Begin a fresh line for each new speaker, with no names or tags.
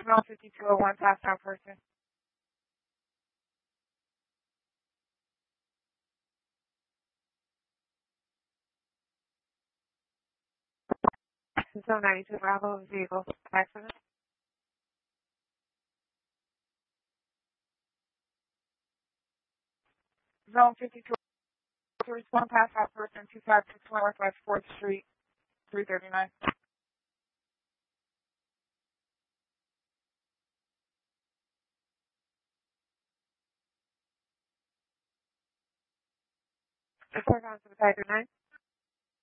Zone 5201, pass down person. Zone 92, Bravo, vehicle accident. Zone 52, to respond, pass out person 2561 Northwest 4th Street, 339. Report on to the Tiger 9.